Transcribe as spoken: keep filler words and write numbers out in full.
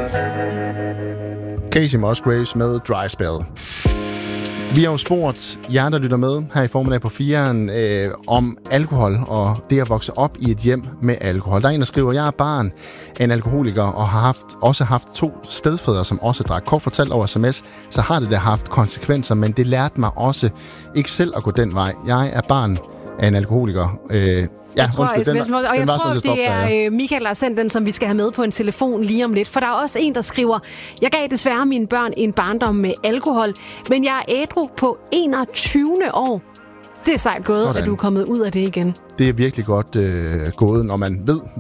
Casey Musgraves med Dry Spell. Vi har jo spurgt jer, der lytter med her i formiddag på firen, øh, om alkohol og det at vokse op i et hjem med alkohol. Der er en, der skriver, jeg er barn af en alkoholiker og har haft, også haft to stedfædre, som også drak. Kort fortalt over sms, så har det da haft konsekvenser, men det lærte mig også ikke selv at gå den vej. Jeg er barn af en alkoholiker. Øh, Ja, jeg tror, undskyld, den, og jeg den tror, det er Michael, der har sendt den, som vi skal have med på en telefon lige om lidt. For der er også en, der skriver, jeg gav desværre mine børn en barndom med alkohol, men jeg er ædru på enogtyvende år. Det er sejt gået, sådan. At du er kommet ud af det igen. Det er virkelig godt øh, gået, når man ved,